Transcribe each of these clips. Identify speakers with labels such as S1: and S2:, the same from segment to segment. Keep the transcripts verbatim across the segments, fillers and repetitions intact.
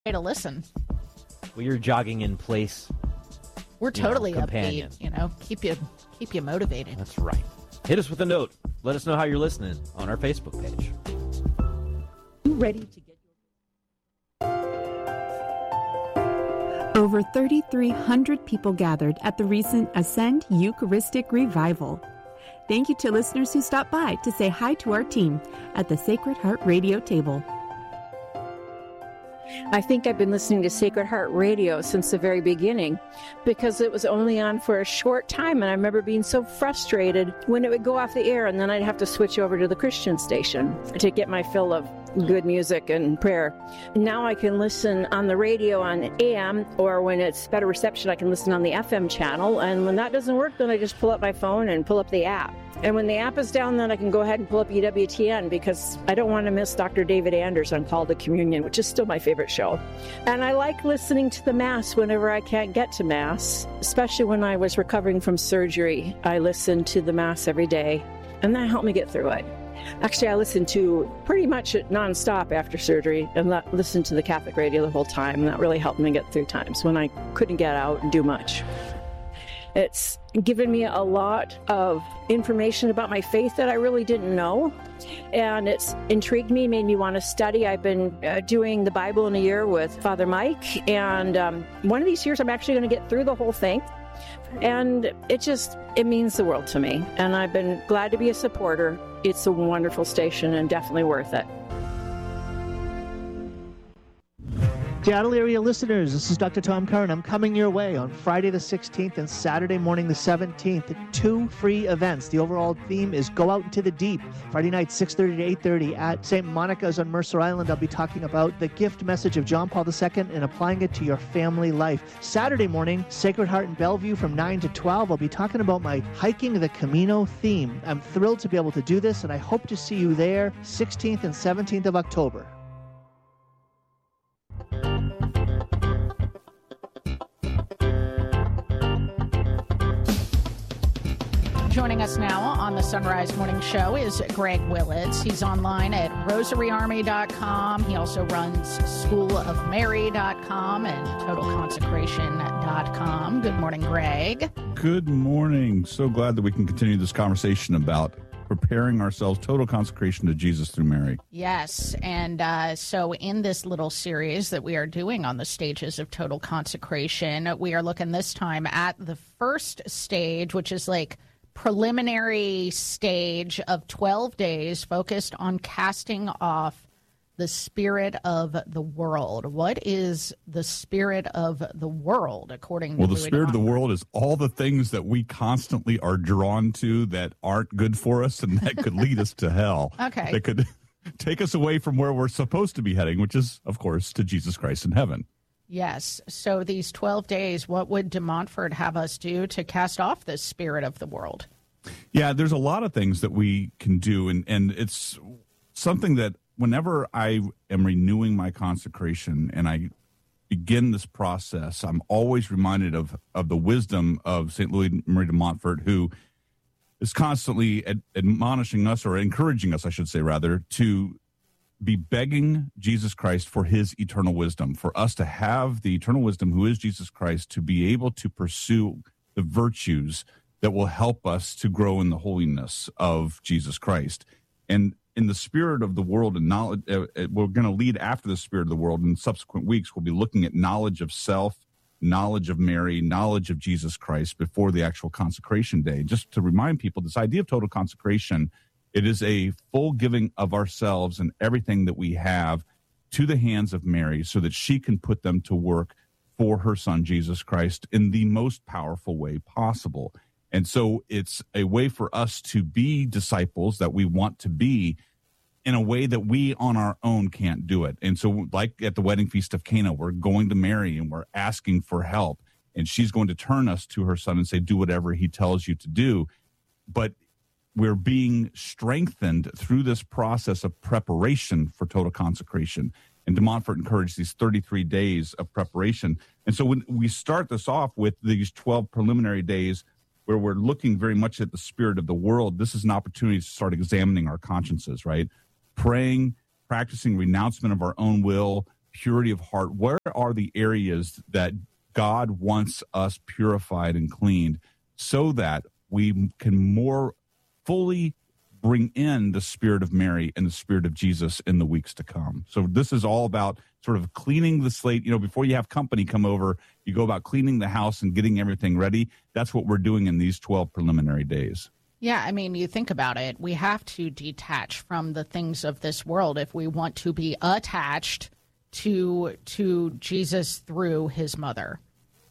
S1: to listen.
S2: Well, you're jogging in place.
S1: We're totally
S2: you know, companion.
S1: upbeat, you know, keep you keep you motivated.
S2: That's right. Hit us with a note. Let us know how you're listening on our Facebook page.
S3: You ready to get
S4: Over three thousand three hundred people gathered at the recent Ascend Eucharistic Revival. Thank you to listeners who stopped by to say hi to our team at the Sacred Heart Radio table.
S3: I think I've been listening to Sacred Heart Radio since the very beginning because it was only on for a short time, and I remember being so frustrated when it would go off the air, and then I'd have to switch over to the Christian station to get my fill of good music and prayer. Now I can listen on the radio on A M, or when it's better reception, I can listen on the F M channel, and when that doesn't work, then I just pull up my phone and pull up the app. And when the app is down, then I can go ahead and pull up E W T N because I don't want to miss Doctor David Anders on Call to Communion, which is still my favorite show. And I like listening to the Mass whenever I can't get to Mass, especially when I was recovering from surgery. I listened to the Mass every day, and that helped me get through it. Actually, I listened to pretty much it nonstop after surgery and let, listened to the Catholic radio the whole time, and that really helped me get through times when I couldn't get out and do much. It's given me a lot of information about my faith that I really didn't know, and it's intrigued me, made me want to study. I've been uh, doing the Bible in a year with Father Mike, and um, one of these years I'm actually going to get through the whole thing, and it just, it means the world to me, and I've been glad to be a supporter. It's a wonderful station and definitely worth it.
S5: Seattle area listeners, this is Doctor Tom Curran. I'm coming your way on Friday the sixteenth and Saturday morning the seventeenth. Two free events. The overall theme is Go Out into the Deep. Friday night, six thirty to eight thirty at Saint Monica's on Mercer Island. I'll be talking about the gift message of John Paul the Second and applying it to your family life. Saturday morning, Sacred Heart in Bellevue from nine to twelve. I'll be talking about my Hiking the Camino theme. I'm thrilled to be able to do this, and I hope to see you there sixteenth and seventeenth of October.
S1: Joining us now on the Sunrise Morning Show is Greg Willits. He's online at rosary army dot com. He also runs school of mary dot com and total consecration dot com. Good morning, Greg.
S6: Good morning. So glad that we can continue this conversation about preparing ourselves, total consecration to Jesus through Mary.
S1: Yes, and uh, so in this little series that we are doing on the stages of total consecration, we are looking this time at the first stage, which is like preliminary stage of twelve days focused on casting off the spirit of the world. What is the spirit of the world, according to
S6: Well, the spirit of the world is all the things that we constantly are drawn to that aren't good for us and that could lead us to hell.
S1: Okay.
S6: That could take us away from where we're supposed to be heading, which is, of course, to Jesus Christ in heaven.
S1: Yes. So these twelve days, what would De Montfort have us do to cast off this spirit of the world?
S6: Yeah, there's a lot of things that we can do, and, and it's something that whenever I am renewing my consecration and I begin this process, I'm always reminded of, of the wisdom of Saint Louis Marie de Montfort, who is constantly ad- admonishing us, or encouraging us, I should say, rather, to be begging Jesus Christ for his eternal wisdom, for us to have the eternal wisdom who is Jesus Christ, to be able to pursue the virtues that will help us to grow in the holiness of Jesus Christ. And in the spirit of the world and knowledge, uh, we're going to lead after the spirit of the world. In subsequent weeks, we'll be looking at knowledge of self, knowledge of Mary, knowledge of Jesus Christ before the actual consecration day. Just to remind people, this idea of total consecration, it is a full giving of ourselves and everything that we have to the hands of Mary so that she can put them to work for her son, Jesus Christ, in the most powerful way possible. And so it's a way for us to be disciples that we want to be in a way that we on our own can't do it. And so like at the wedding feast of Cana, we're going to Mary and we're asking for help. And she's going to turn us to her son and say, do whatever he tells you to do. But we're being strengthened through this process of preparation for total consecration. And De Montfort encouraged these thirty-three days of preparation. And so when we start this off with these twelve preliminary days where we're looking very much at the spirit of the world, this is an opportunity to start examining our consciences, right? Praying, practicing renouncement of our own will, purity of heart? Where are the areas that God wants us purified and cleaned so that we can more fully bring in the Spirit of Mary and the Spirit of Jesus in the weeks to come? So this is all about sort of cleaning the slate. You know, before you have company come over, you go about cleaning the house and getting everything ready. That's what we're doing in these twelve preliminary days.
S1: Yeah, I mean, you think about it. We have to detach from the things of this world if we want to be attached to to Jesus through his mother.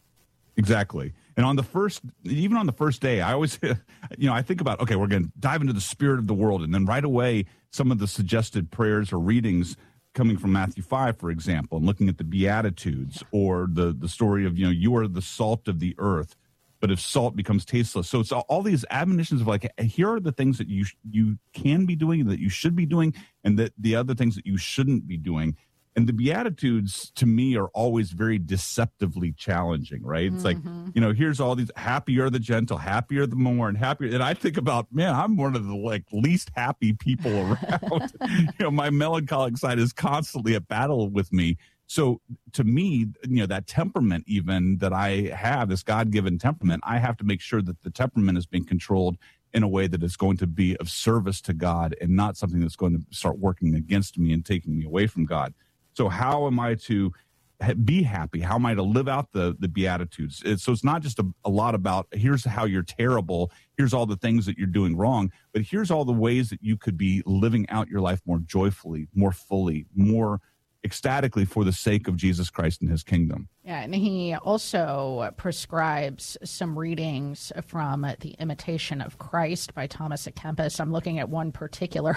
S6: Exactly. And on the first, even on the first day, I always, you know, I think about, okay, we're going to dive into the spirit of the world. And then right away, some of the suggested prayers or readings coming from Matthew five, for example, and looking at the Beatitudes or the, the story of, you know, you are the salt of the earth, but if salt becomes tasteless. So it's all, all these admonitions of like, here are the things that you you can be doing, that you should be doing, and that the other things that you shouldn't be doing. And the Beatitudes, to me, are always very deceptively challenging, right? It's mm-hmm. like, you know, here's all these, happy are the gentle, happy are the mourn, happy. And I think about, man, I'm one of the like least happy people around. You know, my melancholic side is constantly at battle with me. So to me, you know, that temperament even that I have, this God-given temperament, I have to make sure that the temperament is being controlled in a way that is going to be of service to God and not something that's going to start working against me and taking me away from God. So how am I to be happy? How am I to live out the, the Beatitudes? It's, so it's not just a, a lot about here's how you're terrible, here's all the things that you're doing wrong, but here's all the ways that you could be living out your life more joyfully, more fully, more ecstatically for the sake of Jesus Christ and his kingdom.
S1: Yeah, and he also prescribes some readings from The Imitation of Christ by Thomas à Kempis. I'm looking at one particular.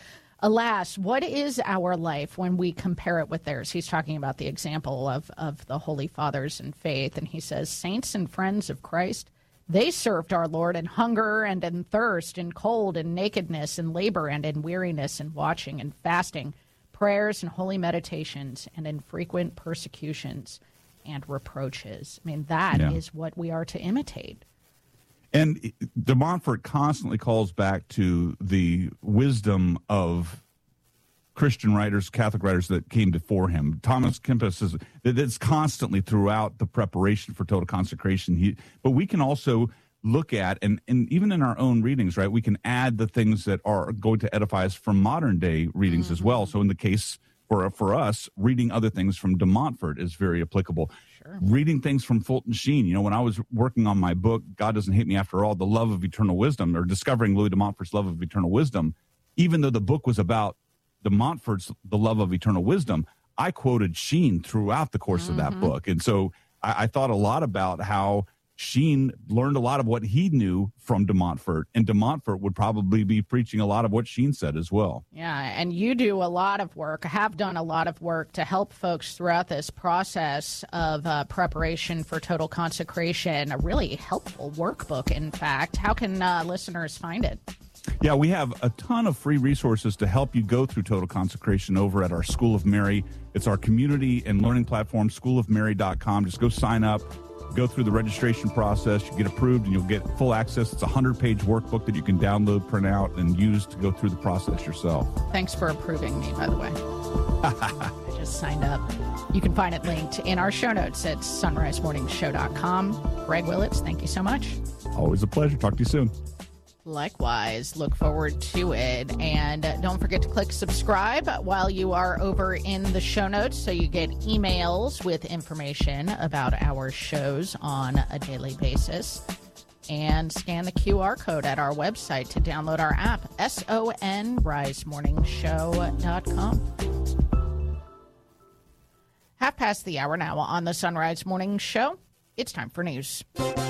S1: Alas, what is our life when we compare it with theirs? He's talking about the example of, of the Holy Fathers in faith, and he says, saints and friends of Christ, they served our Lord in hunger and in thirst, in cold and nakedness, in labor and in weariness, in watching and fasting, prayers and holy meditations, and in frequent persecutions and reproaches. I mean, that yeah. is what we are to imitate.
S6: And de Montfort constantly calls back to the wisdom of Christian writers, Catholic writers that came before him. Thomas Kempis is it's constantly throughout the preparation for total consecration. He, but we can also look at, and, and even in our own readings, right, we can add the things that are going to edify us from modern day readings mm-hmm. as well. So in the case for for us, reading other things from de Montfort is very applicable. Sure. Reading things from Fulton Sheen. You know, when I was working on my book, God Doesn't Hate Me After All, The Love of Eternal Wisdom, or discovering Louis de Montfort's Love of Eternal Wisdom, even though the book was about de Montfort's The Love of Eternal Wisdom, I quoted Sheen throughout the course mm-hmm. of that book. And so I, I thought a lot about how Sheen learned a lot of what he knew from de Montfort, and de Montfort would probably be preaching a lot of what Sheen said as well.
S1: Yeah, and you do a lot of work, have done a lot of work to help folks throughout this process of uh, preparation for total consecration, a really helpful workbook, in fact. How can uh, listeners find it?
S6: Yeah, we have a ton of free resources to help you go through total consecration over at our School of Mary. It's our community and learning platform, school of mary dot com. Just go sign up. Go through the registration process, you get approved, and you'll get full access. It's a hundred-page workbook that you can download, print out, and use to go through the process yourself.
S1: Thanks for approving me, by the way. I just signed up. You can find it linked in our show notes at sunrise morning show dot com. Greg Willits, thank you so much.
S6: Always a pleasure. Talk to you soon.
S1: Likewise, look forward to it. And don't forget to click subscribe while you are over in the show notes so you get emails with information about our shows on a daily basis. And scan the Q R code at our website to download our app, S O N rise morning show dot com. Half past the hour now on the Sunrise Morning Show. It's time for news.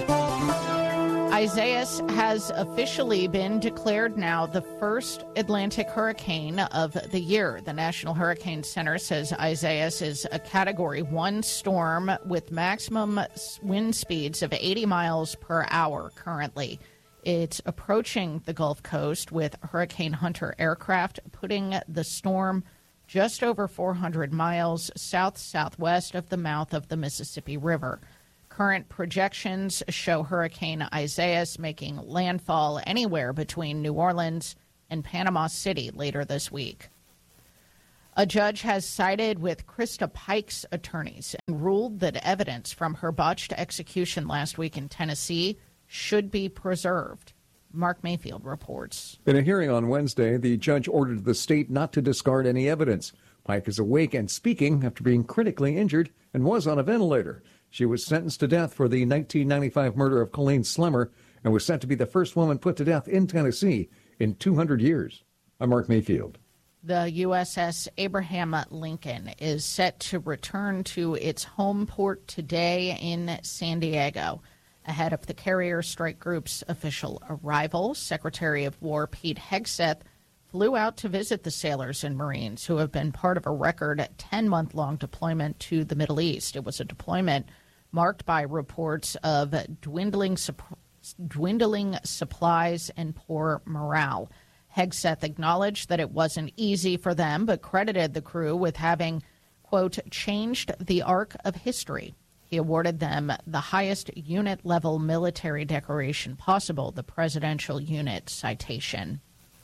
S1: Isaias has officially been declared now the first Atlantic hurricane of the year. The National Hurricane Center says Isaias is a Category one storm with maximum wind speeds of eighty miles per hour currently. It's approaching the Gulf Coast with Hurricane Hunter aircraft, putting the storm just over four hundred miles south-southwest of the mouth of the Mississippi River. Current projections show Hurricane Isaias making landfall anywhere between New Orleans and Panama City later this week. A judge has sided with Krista Pike's attorneys and ruled that evidence from her botched execution last week in Tennessee should be preserved. Mark Mayfield reports.
S7: In a hearing on Wednesday, the judge ordered the state not to discard any evidence. Pike is awake and speaking after being critically injured and was on a ventilator. She was sentenced to death for the nineteen ninety-five murder of Colleen Slemmer and was set to be the first woman put to death in Tennessee in two hundred years. I'm Mark Mayfield.
S1: The U S S Abraham Lincoln is set to return to its home port today in San Diego. Ahead of the carrier strike group's official arrival, Secretary of War Pete Hegseth flew out to visit the sailors and Marines who have been part of a record ten-month-long deployment to the Middle East. It was a deployment marked by reports of dwindling, supp- dwindling supplies and poor morale. Hegseth acknowledged that it wasn't easy for them, but credited the crew with having, quote, changed the arc of history. He awarded them the highest unit-level military decoration possible, the Presidential Unit Citation.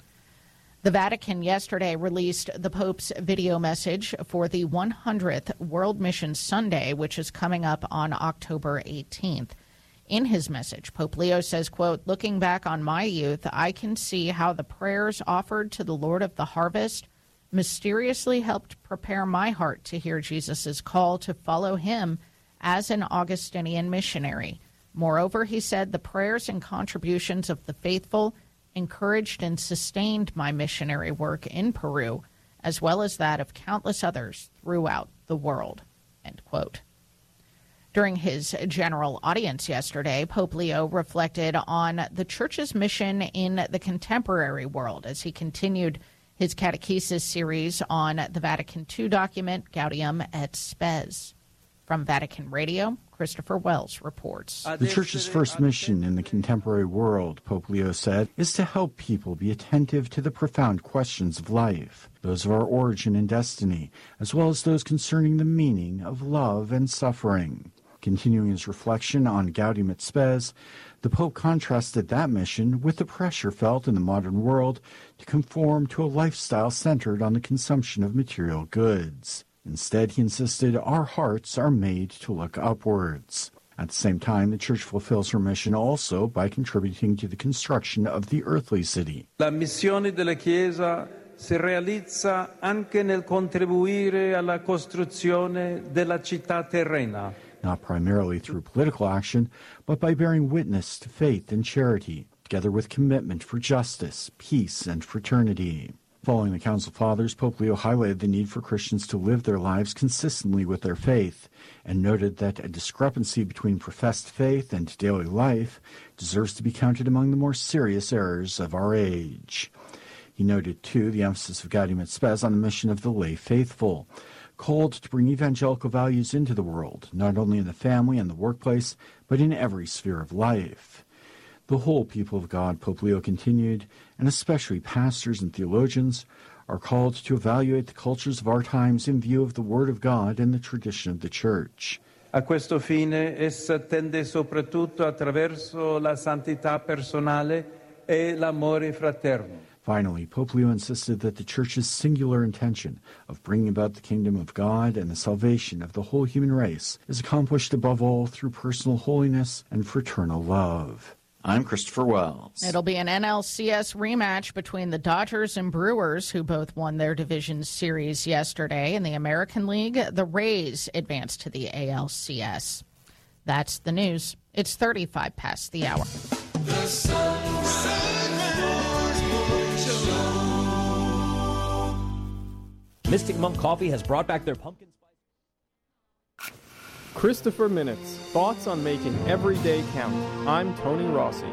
S1: The Vatican yesterday released the Pope's video message for the one hundredth World Mission Sunday, which is coming up on October eighteenth. In his message, Pope Leo says, quote, looking back on my youth, I can see how the prayers offered to the Lord of the harvest mysteriously helped prepare my heart to hear Jesus' call to follow him as an Augustinian missionary. Moreover, he said, the prayers and contributions of the faithful encouraged and sustained my missionary work in Peru, as well as that of countless others throughout the world, end quote. During his general audience yesterday, Pope Leo reflected on the Church's mission in the contemporary world as he continued his catechesis series on the Vatican two document, Gaudium et Spes. From Vatican Radio, Christopher Wells reports.
S8: The Church's first mission in the contemporary world, Pope Leo said, is to help people be attentive to the profound questions of life, those of our origin and destiny, as well as those concerning the meaning of love and suffering. Continuing his reflection on Gaudium et Spes, the Pope contrasted that mission with the pressure felt in the modern world to conform to a lifestyle centered on the consumption of material goods. Instead, he insisted our hearts are made to look upwards. At the same time, the Church fulfills her mission also by contributing to the construction of the earthly city.
S9: La missione della Chiesa si realizza anche nel contribuire alla costruzione della città terrena.
S8: Not primarily through political action, but by bearing witness to faith and charity, together with commitment for justice, peace, and fraternity. Following the Council Fathers, Pope Leo highlighted the need for Christians to live their lives consistently with their faith, and noted that a discrepancy between professed faith and daily life deserves to be counted among the more serious errors of our age. He noted, too, the emphasis of Gaudium et Spes on the mission of the lay faithful, called to bring evangelical values into the world, not only in the family and the workplace, but in every sphere of life. The whole people of God, Pope Leo continued, and especially pastors and theologians, are called to evaluate the cultures of our times in view of the Word of God and the tradition of the Church.
S9: A questo fine, essa tende soprattutto attraverso la santità personale e l'amore fraterno.
S8: Finally, Pope Leo insisted that the Church's singular intention of bringing about the kingdom of God and the salvation of the whole human race is accomplished above all through personal holiness and fraternal love. I'm Christopher Wells.
S1: It'll be an N L C S rematch between the Dodgers and Brewers, who both won their division series yesterday. In the American League, the Rays advanced to the A L C S. That's the news. It's thirty-five past the hour. The
S2: Mystic Monk Coffee has brought back their pumpkin spice.
S10: Christopher Minutes, thoughts on making every day count. I'm Tony Rossi.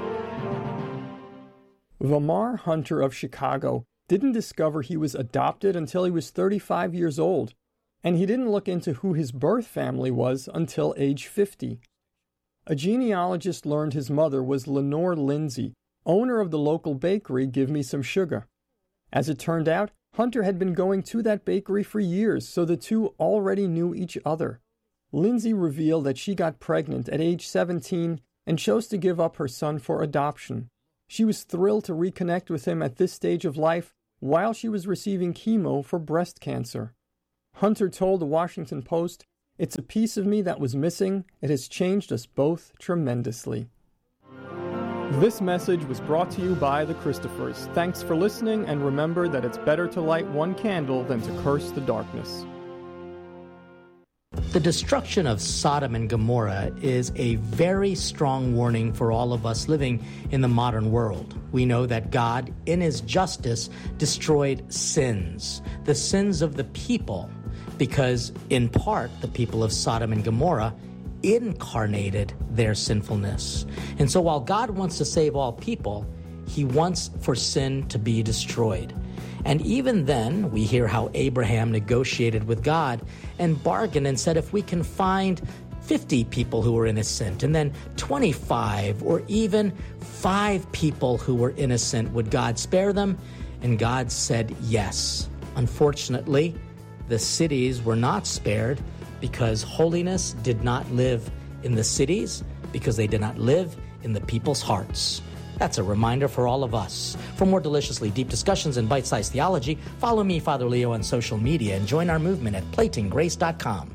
S10: Lamar Hunter of Chicago didn't discover he was adopted until he was thirty-five years old, and he didn't look into who his birth family was until age fifty. A genealogist learned his mother was Lenore Lindsay, owner of the local bakery Give Me Some Sugar. As it turned out, Hunter had been going to that bakery for years, so the two already knew each other. Lindsay revealed that she got pregnant at age seventeen and chose to give up her son for adoption. She was thrilled to reconnect with him at this stage of life, while she was receiving chemo for breast cancer. Hunter told the Washington Post, "It's a piece of me that was missing. It has changed us both tremendously." This message was brought to you by the Christophers. Thanks for listening, and remember that it's better to light one candle than to curse the darkness.
S11: The destruction of Sodom and Gomorrah is a very strong warning for all of us living in the modern world. We know that God, in his justice, destroyed sins, the sins of the people, because in part the people of Sodom and Gomorrah incarnated their sinfulness. And so while God wants to save all people, he wants for sin to be destroyed. And even then, we hear how Abraham negotiated with God and bargained and said, if we can find fifty people who were innocent, and then twenty-five or even five people who were innocent, would God spare them? And God said yes. Unfortunately, the cities were not spared because holiness did not live in the cities, because they did not live in the people's hearts. That's a reminder for all of us. For more deliciously deep discussions and bite-sized theology, follow me, Father Leo, on social media and join our movement at plating grace dot com.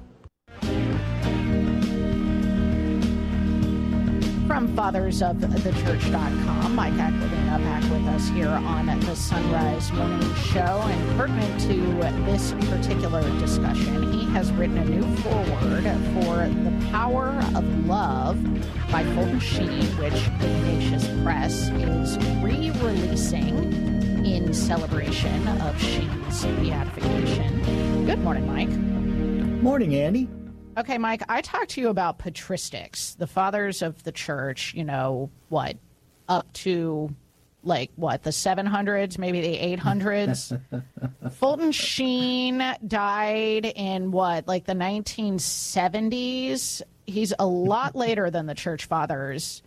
S1: From fathers of the church dot com, Mike Aquilina back with us here on the Sunrise Morning Show. And pertinent to this particular discussion, he has written a new foreword for The Power of Love by Fulton Sheen, which Ignatius Press is re-releasing in celebration of Sheen's beatification. Good morning, Mike.
S12: Morning, Andy.
S1: Okay, Mike, I talked to you about patristics, the fathers of the church, you know, what, up to, like, what, the seven hundreds, maybe the eight hundreds? Fulton Sheen died in, what, like the nineteen seventies? He's a lot later than the church fathers.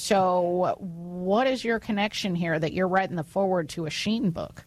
S1: So what is your connection here that you're writing the foreword to a Sheen book?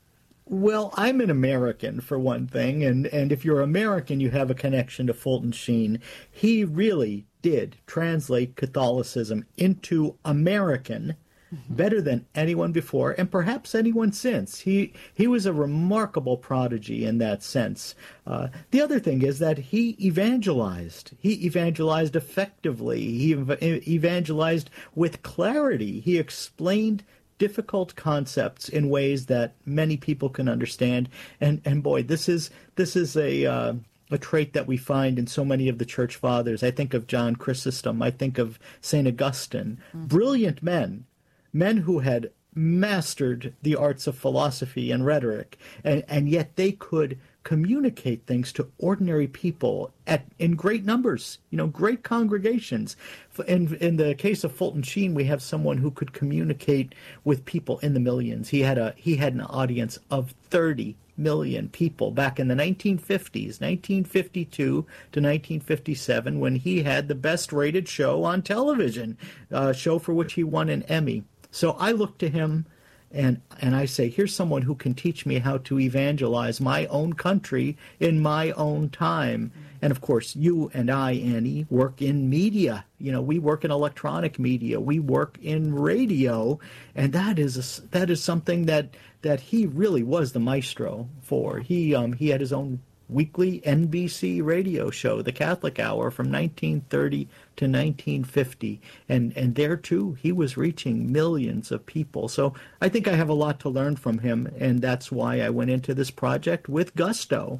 S12: Well, I'm an American, for one thing, and, and if you're American, you have a connection to Fulton Sheen. He really did translate Catholicism into American mm-hmm. better than anyone before, and perhaps anyone since. He he was a remarkable prodigy in that sense. Uh, the other thing is that he evangelized. He evangelized effectively. He ev- evangelized with clarity. He explained difficult concepts in ways that many people can understand, and and boy, this is this is a uh, a trait that we find in so many of the church fathers. I think of John Chrysostom. I think of Saint Augustine. Mm-hmm. Brilliant men, men who had mastered the arts of philosophy and rhetoric, and and yet they could communicate things to ordinary people at in great numbers, you know, great congregations. In in the case of Fulton Sheen, we have someone who could communicate with people in the millions. He had a he had an audience of thirty million people back in the nineteen fifties, nineteen fifty-two to nineteen fifty-seven, when he had the best rated show on television, a show for which he won an Emmy. So I look to him And and I say, here's someone who can teach me how to evangelize my own country in my own time. And of course, you and I, Annie, work in media. You know, we work in electronic media. We work in radio, and that is a, that is something that that he really was the maestro for. He um he had his own weekly N B C radio show, The Catholic Hour, from nineteen thirty to nineteen fifty. And, and there, too, he was reaching millions of people. So I think I have a lot to learn from him, and that's why I went into this project with gusto.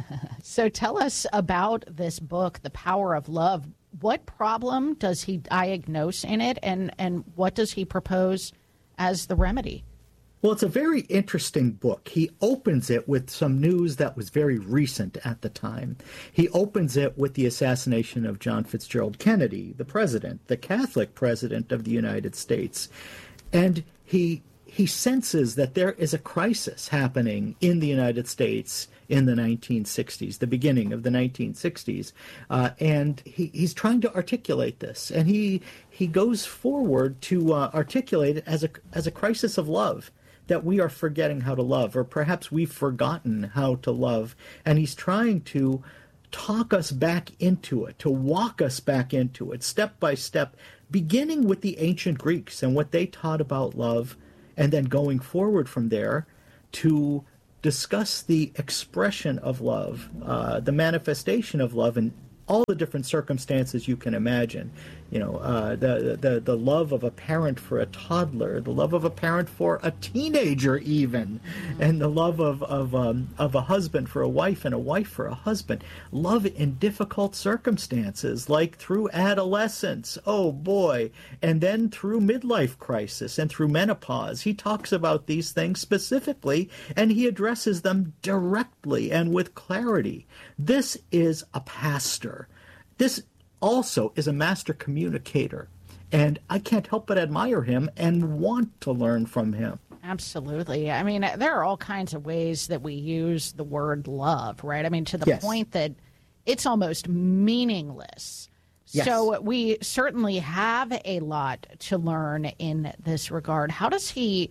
S1: So tell us about this book, The Power of Love. What problem does he diagnose in it, and, and what does he propose as the remedy?
S12: Well, it's a very interesting book. He opens it with some news that was very recent at the time. He opens it with the assassination of John Fitzgerald Kennedy, the president, the Catholic president of the United States. And he he senses that there is a crisis happening in the United States in the nineteen sixties, the beginning of the nineteen sixties. Uh, and he, he's trying to articulate this. And he he goes forward to uh, articulate it as a as a crisis of love, that we are forgetting how to love, or perhaps we've forgotten how to love. And he's trying to talk us back into it, to walk us back into it, step by step, beginning with the ancient Greeks and what they taught about love, and then going forward from there to discuss the expression of love, uh, the manifestation of love in all the different circumstances you can imagine. You know, uh, the, the the love of a parent for a toddler, the love of a parent for a teenager even, and the love of of um, of a husband for a wife and a wife for a husband. Love in difficult circumstances, like through adolescence, oh boy, and then through midlife crisis and through menopause. He talks about these things specifically, and he addresses them directly and with clarity. This is a pastor. This also is a master communicator, and I can't help but admire him and want to learn from him.
S1: Absolutely. I mean, there are all kinds of ways that we use the word love, right? I mean, to the
S12: Yes.
S1: point that it's almost meaningless.
S12: Yes.
S1: So we certainly have a lot to learn in this regard. How does he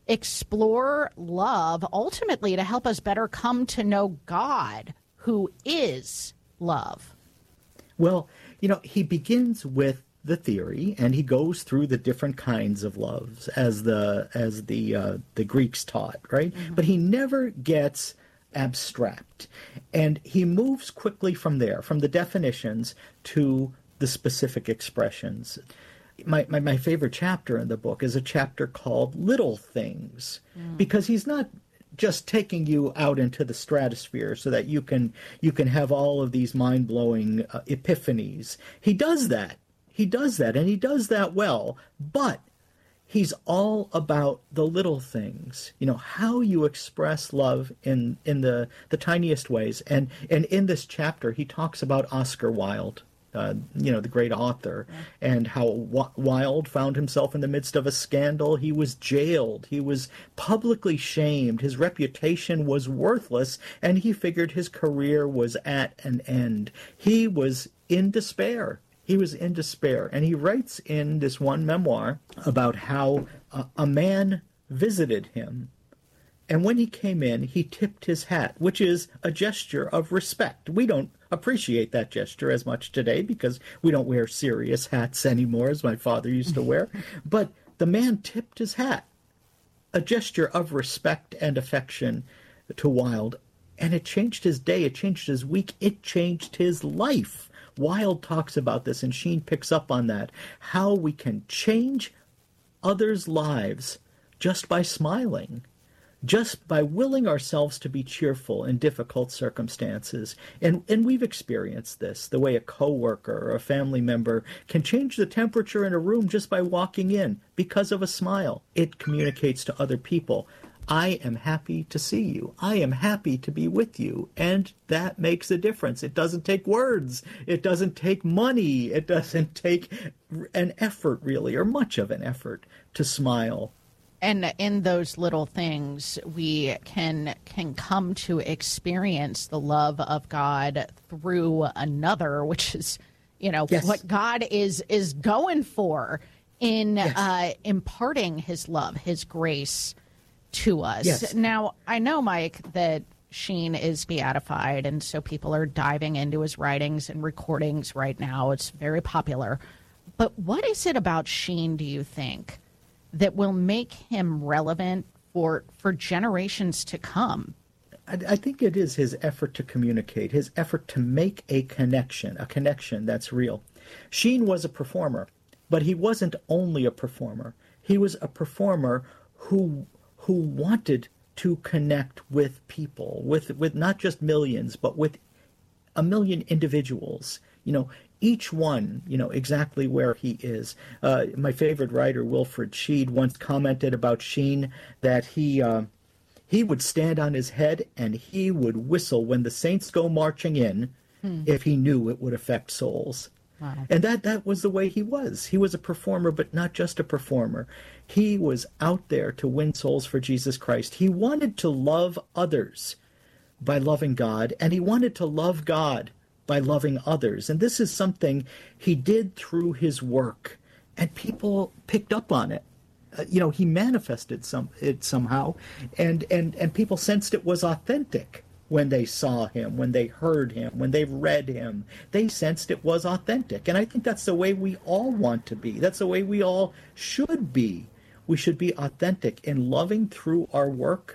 S1: explore love ultimately to help us better come to know God, who is love?
S12: Well, you know, he begins with the theory, and he goes through the different kinds of loves as the as the uh, the Greeks taught, right? Mm-hmm. But he never gets abstract, and he moves quickly from there, from the definitions to the specific expressions. My, my my favorite chapter in the book is a chapter called Little Things, mm. because he's not just taking you out into the stratosphere so that you can you can have all of these mind-blowing uh, epiphanies. He does that. He does that, and he does that well. But he's all about the little things. You know, how you express love in in the the tiniest ways. And and in this chapter, he talks about Oscar Wilde. Uh, you know, the great author, yeah. and how w- Wilde found himself in the midst of a scandal. He was jailed. He was publicly shamed. His reputation was worthless, and he figured his career was at an end. He was in despair. He was in despair. And he writes in this one memoir about how uh, a man visited him. And when he came in, he tipped his hat, which is a gesture of respect. We don't appreciate that gesture as much today because we don't wear serious hats anymore, as my father used to wear. But the man tipped his hat, a gesture of respect and affection to Wilde. And it changed his day. It changed his week. It changed his life. Wilde talks about this, and Sheen picks up on that, how we can change others' lives just by smiling. Just by willing ourselves to be cheerful in difficult circumstances. And and we've experienced this, the way a coworker or a family member can change the temperature in a room just by walking in because of a smile. It communicates to other people, I am happy to see you. I am happy to be with you. And that makes a difference. It doesn't take words. It doesn't take money. It doesn't take an effort, really, or much of an effort to smile.
S1: And in those little things, we can can come to experience the love of God through another, which is, you know, yes. what God is is going for in yes. uh, imparting his love, his grace to us.
S12: Yes.
S1: Now, I know, Mike, that Sheen is beatified, and so people are diving into his writings and recordings right now. It's very popular. But what is it about Sheen, do you think, that will make him relevant for for generations to come?
S12: I, I think it is his effort to communicate, his effort to make a connection, a connection that's real. Sheen was a performer, but he wasn't only a performer. He was a performer who who wanted to connect with people, with with not just millions, but with a million individuals. You know, each one, you know, exactly where he is. Uh, my favorite writer, Wilfred Sheed, once commented about Sheen that he uh, he would stand on his head and he would whistle when the saints go marching in hmm. if he knew it would affect souls. Wow. And that, that was the way he was. He was a performer, but not just a performer. He was out there to win souls for Jesus Christ. He wanted to love others by loving God, and he wanted to love God by loving others. And this is something he did through his work, and people picked up on it. Uh, you know, he manifested some it somehow, and, and, and people sensed it was authentic when they saw him, when they heard him, when they read him. They sensed it was authentic. And I think that's the way we all want to be. That's the way we all should be. We should be authentic in loving through our work,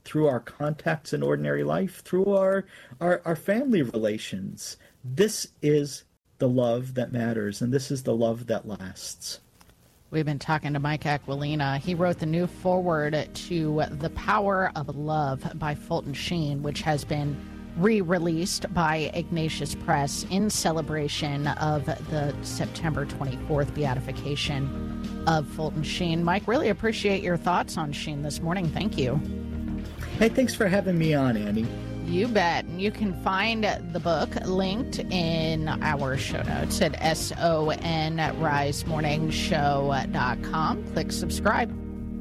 S12: through our contacts in ordinary life, through our, our, our family relations. This is the love that matters, and this is the love that lasts.
S1: We've been talking to Mike Aquilina. He wrote the new foreword to The Power of Love by Fulton Sheen, which has been re-released by Ignatius Press in celebration of the September twenty-fourth beatification of Fulton Sheen. Mike, really appreciate your thoughts on Sheen this morning. Thank you.
S12: Hey, thanks for having me on, Annie.
S1: You bet. You can find the book linked in our show notes at son rise morning show dot com. Click subscribe.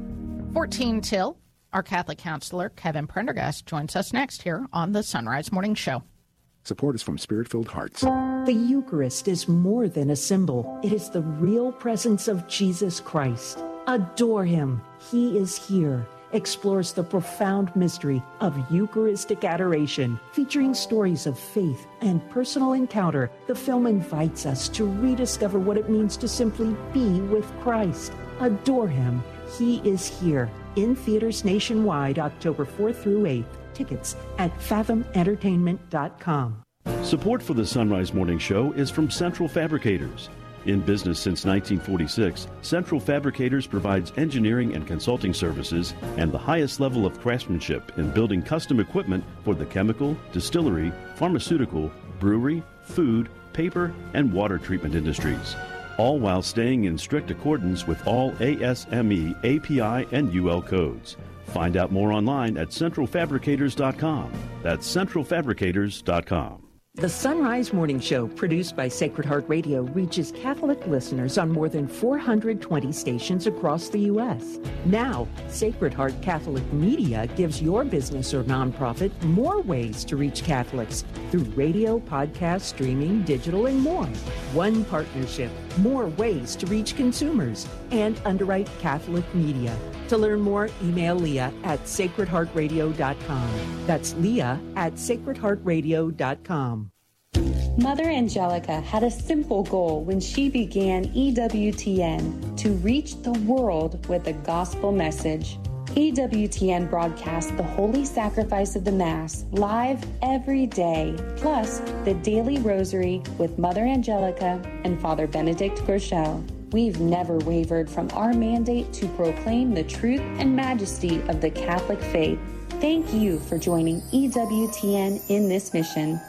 S1: fourteen till, our Catholic counselor, Kevin Prendergast, joins us next here on the Sunrise Morning Show.
S13: Support is from Spirit-Filled Hearts.
S14: The Eucharist is more than a symbol. It is the real presence of Jesus Christ. Adore him. He is here. Explores the profound mystery of Eucharistic adoration. Featuring stories of faith and personal encounter, the film invites us to rediscover what it means to simply be with Christ. Adore him. He is here. In theaters nationwide, October fourth through eighth. Tickets at fathom entertainment dot com.
S15: Support for the Sunrise Morning Show is from Central Fabricators. In business since nineteen forty-six, Central Fabricators provides engineering and consulting services and the highest level of craftsmanship in building custom equipment for the chemical, distillery, pharmaceutical, brewery, food, paper, and water treatment industries, all while staying in strict accordance with all A S M E, A P I, and U L codes. Find out more online at central fabricators dot com. That's central fabricators dot com.
S14: The Sunrise Morning Show, produced by Sacred Heart Radio, reaches Catholic listeners on more than four hundred twenty stations across the U S Now, Sacred Heart Catholic Media gives your business or nonprofit more ways to reach Catholics through radio, podcast, streaming, digital, and more. One partnership, more ways to reach consumers, and underwrite Catholic media. To learn more, email Leah at sacred heart radio dot com. That's Leah at sacred heart radio dot com.
S16: Mother Angelica had a simple goal when she began E W T N: to reach the world with the gospel message. E W T N broadcasts the Holy Sacrifice of the Mass live every day, plus the Daily Rosary with Mother Angelica and Father Benedict Groeschel. We've never wavered from our mandate to proclaim the truth and majesty of the Catholic faith. Thank you for joining E W T N in this mission.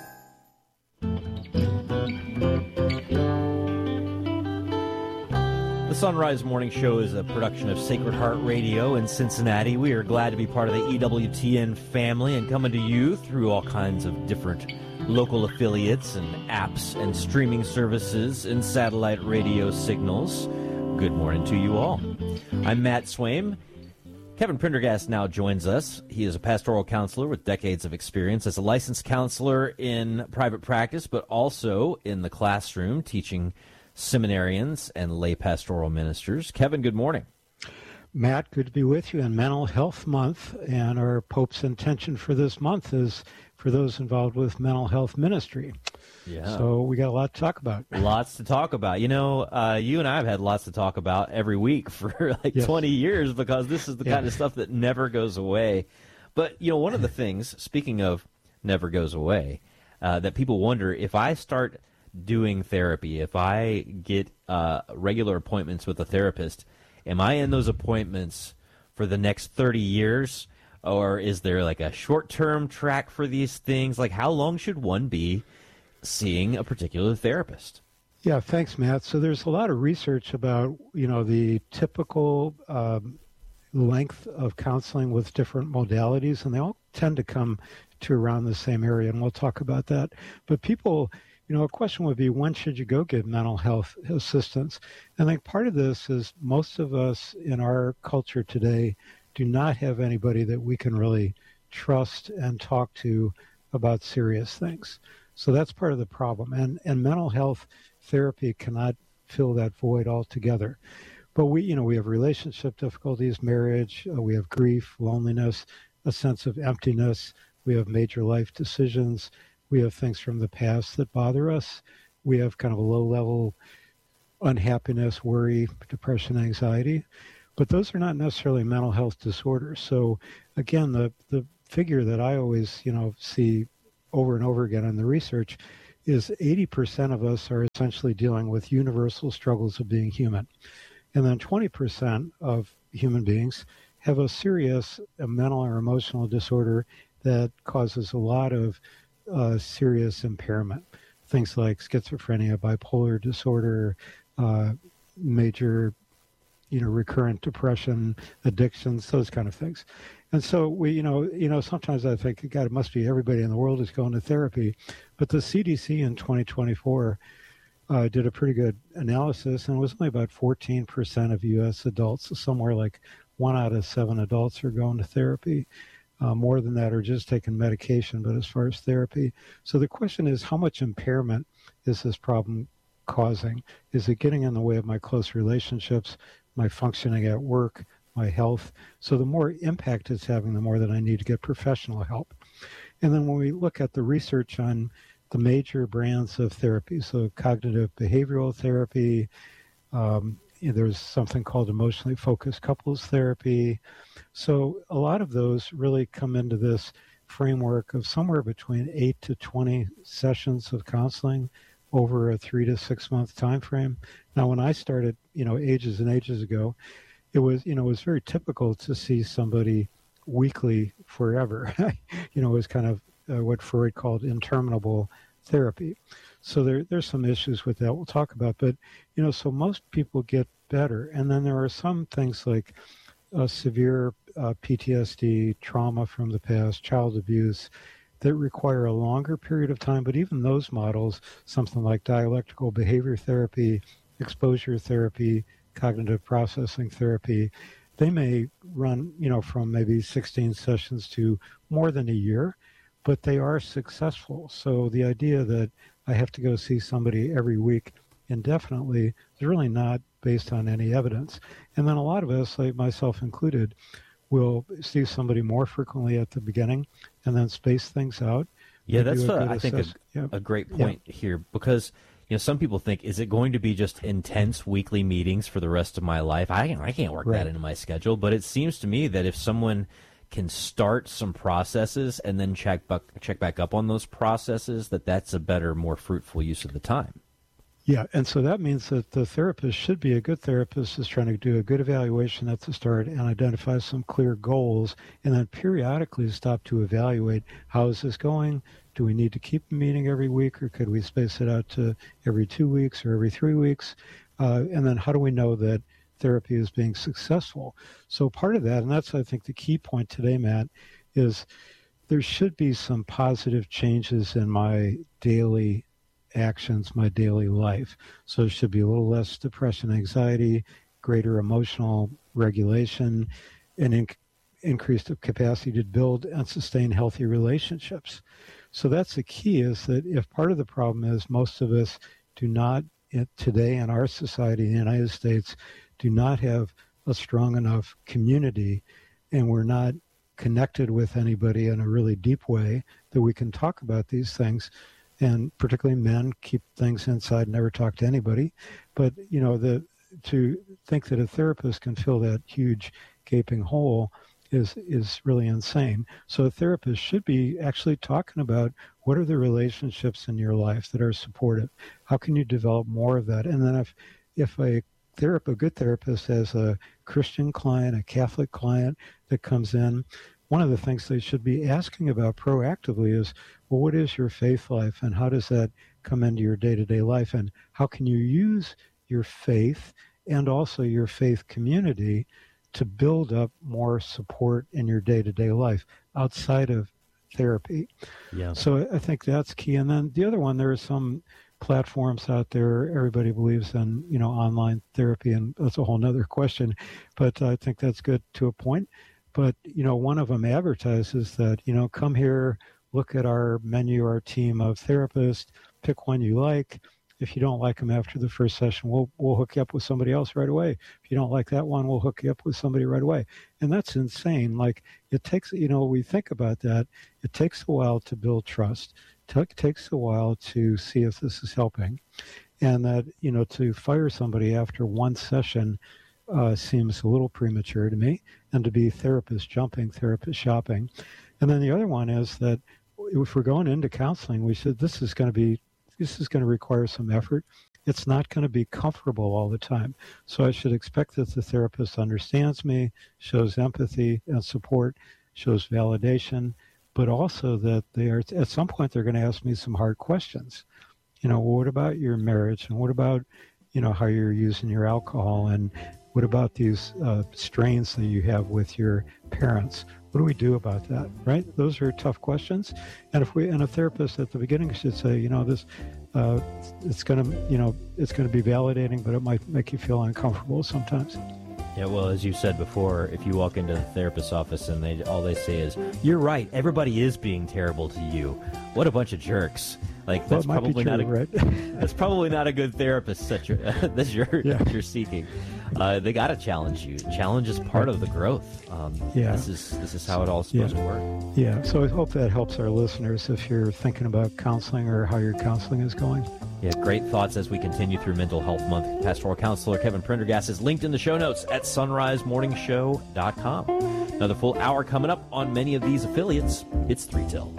S2: The Sunrise Morning Show is a production of Sacred Heart Radio in Cincinnati. We are glad to be part of the E W T N family and coming to you through all kinds of different local affiliates and apps and streaming services and satellite radio signals. Good morning to you all. I'm Matt Swaim. Kevin Prendergast now joins us. He is a pastoral counselor with decades of experience as a licensed counselor in private practice, but also in the classroom teaching seminarians and lay pastoral ministers. Kevin, good morning.
S17: Matt, good to be with you in Mental Health Month, and our Pope's intention for this month is for those involved with mental health ministry.
S2: Yeah.
S17: So we got a lot to talk about.
S2: Lots to talk about. You know, uh, you and I have had lots to talk about every week for like yes. twenty years because this is the yeah. kind of stuff that never goes away. But, you know, one of the things, speaking of never goes away, uh, that people wonder, if I start doing therapy, if I get uh, regular appointments with a therapist, am I in those appointments for the next thirty years? Or is there like a short-term track for these things? Like, how long should one be seeing a particular therapist?
S17: Yeah, thanks, Matt. So there's a lot of research about, you know, the typical um, length of counseling with different modalities, and they all tend to come to around the same area, and we'll talk about that. But people, you know, a question would be, when should you go get mental health assistance? And I think part of this is most of us in our culture today do not have anybody that we can really trust and talk to about serious things. So that's part of the problem. And and mental health therapy cannot fill that void altogether. But we, you know, we have relationship difficulties, marriage, uh, we have grief, loneliness, a sense of emptiness. We have major life decisions. We have things from the past that bother us. We have kind of a low-level unhappiness, worry, depression, anxiety. But those are not necessarily mental health disorders. So again, the, the figure that I always, you know, see over and over again in the research is eighty percent of us are essentially dealing with universal struggles of being human. And then twenty percent of human beings have a serious uh, mental or emotional disorder that causes a lot of uh, serious impairment. Things like schizophrenia, bipolar disorder, uh, major, you know, recurrent depression, addictions, those kind of things. And so we, you know, you know, sometimes I think, God, it must be everybody in the world is going to therapy. But the C D C in twenty twenty-four uh, did a pretty good analysis, and it was only about fourteen percent of U S adults, so somewhere like one out of seven adults are going to therapy. Uh, more than that are just taking medication, but as far as therapy. So the question is, how much impairment is this problem causing? Is it getting in the way of my close relationships, my functioning at work, my health? So the more impact it's having, the more that I need to get professional help. And then when we look at the research on the major brands of therapy, so cognitive behavioral therapy, um, there's something called emotionally focused couples therapy. So a lot of those really come into this framework of somewhere between eight to twenty sessions of counseling over a three to six month time frame. Now, when I started, you know, ages and ages ago, it was, you know, it was very typical to see somebody weekly forever. You know, it was kind of uh, what Freud called interminable therapy. So there, there's some issues with that we'll talk about. But, you know, so most people get better. And then there are some things like uh, severe uh, P T S D, trauma from the past, child abuse, that require a longer period of time. But even those models, something like dialectical behavior therapy, exposure therapy, cognitive processing therapy, they may run, you know, from maybe sixteen sessions to more than a year, but they are successful. So the idea that I have to go see somebody every week indefinitely is really not based on any evidence. And then a lot of us, like myself included, will see somebody more frequently at the beginning and then space things out.
S2: Yeah, that's, a, I think, a,
S17: yeah.
S2: a great point yeah. here, because you know, some people think, is it going to be just intense weekly meetings for the rest of my life? I, I can't work right. that into my schedule. But it seems to me that if someone can start some processes and then check back, check back up on those processes, that that's a better, more fruitful use of the time.
S17: Yeah, and so that means that the therapist should be a good therapist, is trying to do a good evaluation at the start and identify some clear goals, and then periodically stop to evaluate, how is this going? Do we need to keep a meeting every week, or could we space it out to every two weeks or every three weeks? Uh, and then how do we know that therapy is being successful? So part of that, and that's, I think, the key point today, Matt, is there should be some positive changes in my daily actions, my daily life. So there should be a little less depression, anxiety, greater emotional regulation, and in- increased capacity to build and sustain healthy relationships. So that's the key, is that if part of the problem is most of us do not, today in our society in the United States, do not have a strong enough community, and we're not connected with anybody in a really deep way that we can talk about these things. And particularly men keep things inside and never talk to anybody. But, you know, the to think that a therapist can fill that huge gaping hole is is really insane. So a therapist should be actually talking about, what are the relationships in your life that are supportive? How can you develop more of that? And then if if a therapist, a good therapist has a Christian client, a Catholic client that comes in, one of the things they should be asking about proactively is, well, what is your faith life, and how does that come into your day-to-day life, and how can you use your faith and also your faith community to build up more support in your day-to-day life outside of therapy?
S2: Yeah.
S17: So I think that's key. And then the other one, there are some platforms out there, everybody believes in, you know, online therapy, and that's a whole nother question, but I think that's good to a point. But, you know, one of them advertises that, you know, come here, look at our menu, our team of therapists, pick one you like. If you don't like them after the first session, we'll we'll hook you up with somebody else right away. If you don't like that one, we'll hook you up with somebody right away. And that's insane. Like, it takes, you know, we think about that. It takes a while to build trust. It takes a while to see if this is helping. And that, you know, to fire somebody after one session uh, seems a little premature to me, and to be therapist jumping, therapist shopping. And then the other one is that if we're going into counseling, we said this is going to be, this is going to require some effort. It's not going to be comfortable all the time. So I should expect that the therapist understands me, shows empathy and support, shows validation, but also that they are, at some point, they're going to ask me some hard questions. You know, well, what about your marriage? And what about, you know, how you're using your alcohol? And what about these uh, strains that you have with your parents? What do we do about that, right? Those are tough questions. And if we, and a therapist at the beginning should say, you know, this, uh, it's going to, you know, it's going to be validating, but it might make you feel uncomfortable sometimes.
S2: Yeah, well, as you said before, if you walk into the therapist's office and they all they say is, "You're right, everybody is being terrible to you. What a bunch of jerks!" Like that's
S17: well,
S2: probably
S17: true,
S2: not a
S17: right?
S2: that's probably not a good therapist that you're that you're,
S17: yeah.
S2: that you're seeking. Uh, they got to challenge you. Challenge is part of the growth. Um,
S17: yeah,
S2: this is this is how it all supposed
S17: yeah.
S2: to work.
S17: Yeah. So I hope that helps our listeners if you're thinking about counseling or how your counseling is going.
S2: Yeah, great thoughts as we continue through Mental Health Month. Pastoral Counselor Kevin Prendergast is linked in the show notes at sunrise morning show dot com. Another full hour coming up on many of these affiliates. It's three till.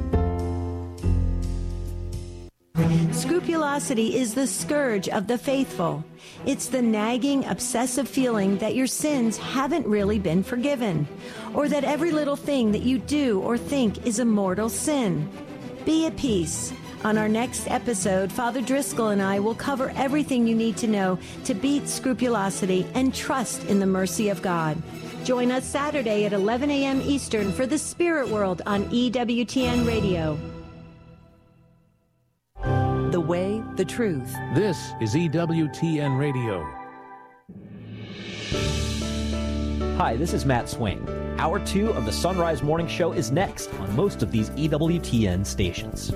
S18: Scrupulosity is the scourge of the faithful. It's the nagging, obsessive feeling that your sins haven't really been forgiven, or that every little thing that you do or think is a mortal sin. Be at peace. On our next episode, Father Driscoll and I will cover everything you need to know to beat scrupulosity and trust in the mercy of God. Join us Saturday at eleven a.m. Eastern for the Spirit World on E W T N Radio. The way, the truth.
S19: This is E W T N Radio.
S2: Hi, this is Matt Swain. Hour two of the Sunrise Morning Show is next on most of these E W T N stations.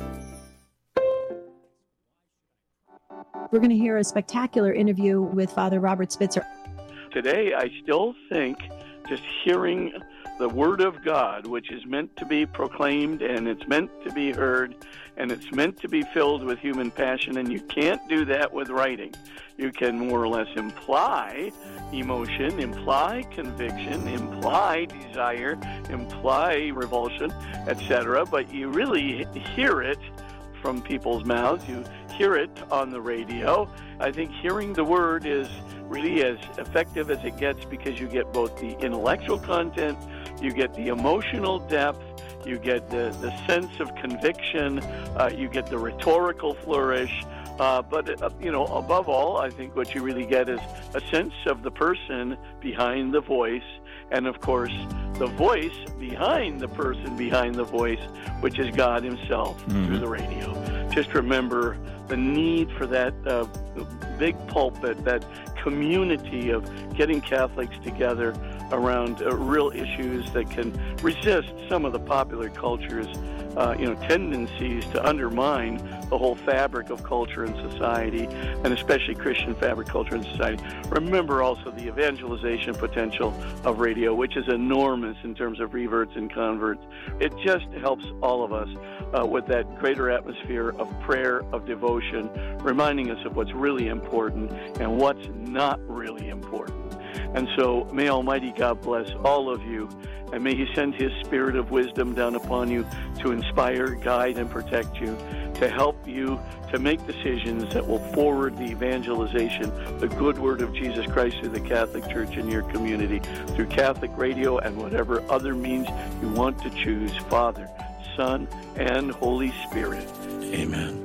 S18: We're going to hear a spectacular interview with Father Robert Spitzer.
S20: Today, I still think just hearing the Word of God, which is meant to be proclaimed and it's meant to be heard and it's meant to be filled with human passion, and you can't do that with writing. You can more or less imply emotion, imply conviction, imply desire, imply revulsion, et cetera, but you really hear it from people's mouths. You hear it on the radio. I think hearing the Word is really as effective as it gets because you get both the intellectual content, you get the emotional depth, you get the, the sense of conviction, uh, you get the rhetorical flourish, uh, but, uh, you know, above all, I think what you really get is a sense of the person behind the voice, and, of course, the voice behind the person behind the voice, which is God himself mm-hmm. through the radio. Just remember the need for that uh, big pulpit, that community of getting Catholics together around uh, real issues that can resist some of the popular culture's uh, you know, tendencies to undermine the whole fabric of culture and society, and especially Christian fabric, culture, and society. Remember also the evangelization potential of radio, which is enormous in terms of reverts and converts. It just helps all of us uh, with that greater atmosphere of prayer, of devotion, reminding us of what's really important and what's not really important. And so may Almighty God bless all of you, and may he send his spirit of wisdom down upon you to inspire, guide, and protect you, to help you to make decisions that will forward the evangelization, the good word of Jesus Christ through the Catholic Church in your community, through Catholic radio and whatever other means you want to choose. Father, Son, and Holy Spirit.
S19: Amen.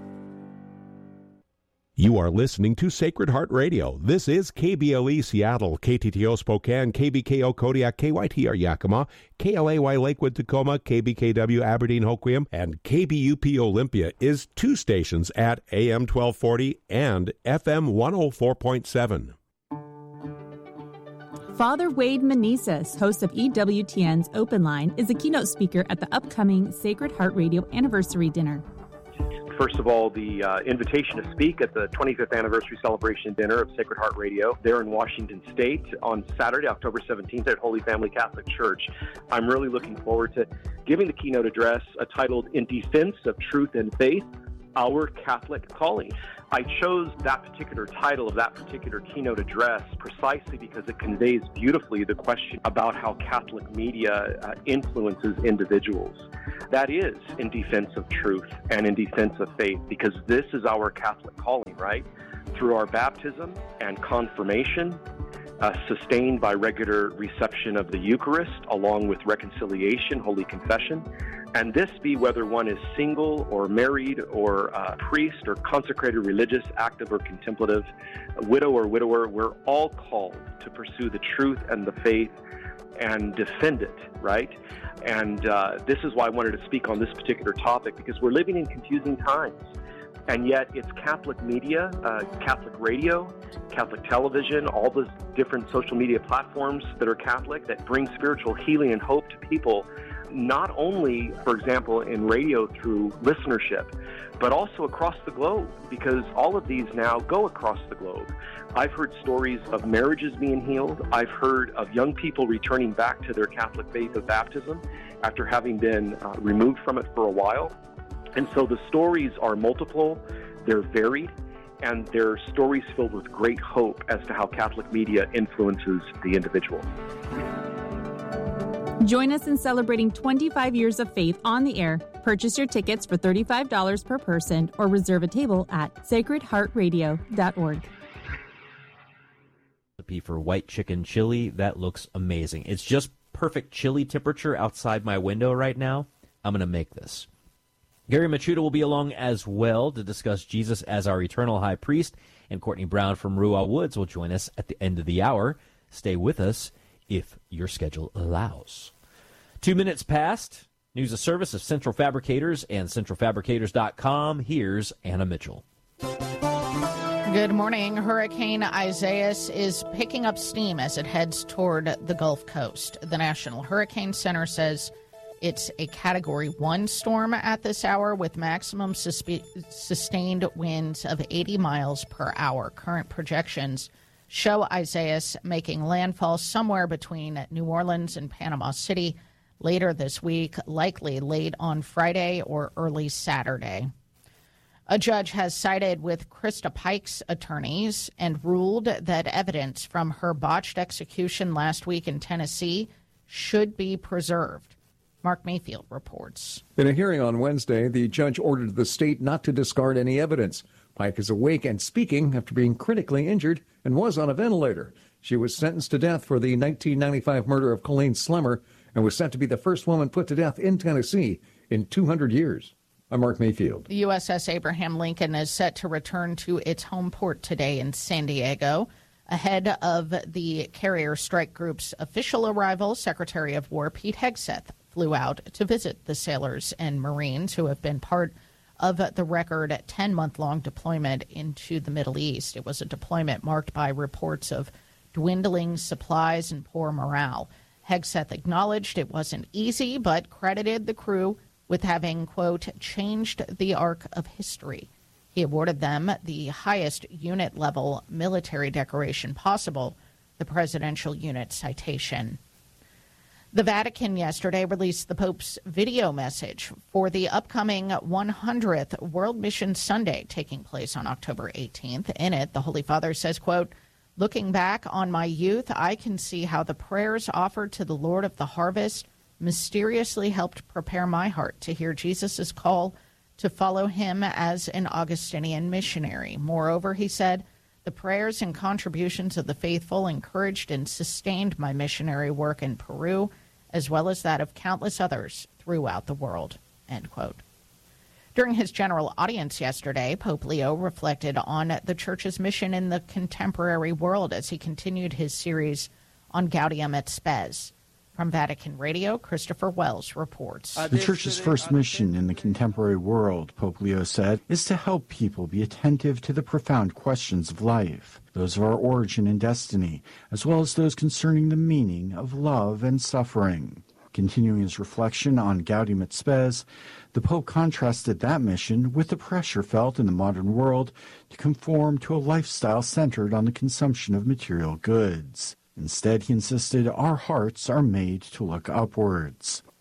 S21: You are listening to Sacred Heart Radio. This is K B L E Seattle, K T T O Spokane, K B K O Kodiak, K Y T R Yakima, K L A Y Lakewood Tacoma, K B K W Aberdeen Hoquiam, and K B U P Olympia is two stations at A M twelve forty and F M one oh four point seven.
S4: Father Wade Meneses, host of E W T N's Open Line, is a keynote speaker at the upcoming Sacred Heart Radio Anniversary Dinner.
S22: First of all, the uh, invitation to speak at the twenty-fifth anniversary celebration dinner of Sacred Heart Radio there in Washington State on Saturday, October seventeenth at Holy Family Catholic Church. I'm really looking forward to giving the keynote address uh, titled In Defense of Truth and Faith, Our Catholic Calling. I chose that particular title of that particular keynote address precisely because it conveys beautifully the question about how Catholic media uh, influences individuals. That is in defense of truth and in defense of faith, because this is our Catholic calling, right? Through our baptism and confirmation, uh, sustained by regular reception of the Eucharist, along with reconciliation, Holy Confession, and this be whether one is single or married or uh, priest or consecrated religious, active or contemplative, widow or widower, we're all called to pursue the truth and the faith and defend it, right? And uh, this is why I wanted to speak on this particular topic, because we're living in confusing times. And yet it's Catholic media, uh, Catholic radio, Catholic television, all those different social media platforms that are Catholic that bring spiritual healing and hope to people, not only, for example, in radio through listenership, but also across the globe, because all of these now go across the globe. I've heard stories of marriages being healed. I've heard of young people returning back to their Catholic faith of baptism after having been uh, removed from it for a while. And so the stories are multiple, they're varied, and they're stories filled with great hope as to how Catholic media influences the individual.
S4: Join us in celebrating twenty-five years of faith on the air. Purchase your tickets for thirty-five dollars per person or reserve a table at sacred heart radio dot org.
S2: For white chicken chili, that looks amazing. It's just perfect chili temperature outside my window right now. I'm going to make this. Gary Machuda will be along as well to discuss Jesus as our eternal high priest, and Courtney Brown from Ruah Woods will join us at the end of the hour. Stay with us if your schedule allows. Two minutes past. News of service of Central Fabricators and central fabricators dot com. Here's Anna Mitchell.
S1: Good morning. Hurricane Isaias is picking up steam as it heads toward the Gulf Coast. The National Hurricane Center says it's a Category one storm at this hour with maximum suspe- sustained winds of eighty miles per hour. Current projections show Isaias making landfall somewhere between New Orleans and Panama City later this week, likely late on Friday or early Saturday. A judge has sided with Krista Pike's attorneys and ruled that evidence from her botched execution last week in Tennessee should be preserved. Mark Mayfield reports.
S7: In a hearing on Wednesday, the judge ordered the state not to discard any evidence. Pike is awake and speaking after being critically injured and was on a ventilator. She was sentenced to death for the nineteen ninety-five murder of Colleen Slemmer and was set to be the first woman put to death in Tennessee in two hundred years. I'm Mark Mayfield.
S1: The U S S Abraham Lincoln is set to return to its home port today in San Diego. Ahead of the carrier strike group's official arrival, Secretary of War Pete Hegseth flew out to visit the sailors and Marines who have been part of the record ten-month-long deployment into the Middle East. It was a deployment marked by reports of dwindling supplies and poor morale. Hegseth acknowledged it wasn't easy, but credited the crew with having, quote, changed the arc of history. He awarded them the highest unit-level military decoration possible, the Presidential Unit Citation. The Vatican yesterday released the Pope's video message for the upcoming one hundredth World Mission Sunday taking place on October eighteenth. In it, the Holy Father says, quote, looking back on my youth, I can see how the prayers offered to the Lord of the harvest mysteriously helped prepare my heart to hear Jesus' call to follow him as an Augustinian missionary. Moreover, he said, the prayers and contributions of the faithful encouraged and sustained my missionary work in Peru, as well as that of countless others throughout the world, end quote. During his general audience yesterday, Pope Leo reflected on the Church's mission in the contemporary world as he continued his series on Gaudium et Spes. From Vatican Radio, Christopher Wells reports.
S8: The Church's first mission in the contemporary world, Pope Leo said, is to help people be attentive to the profound questions of life, those of our origin and destiny, as well as those concerning the meaning of love and suffering. Continuing his reflection on Gaudium et Spes, the Pope contrasted that mission with the pressure felt in the modern world to conform to a lifestyle centered on the consumption of material goods. Instead, he insisted our hearts are made to look upwards.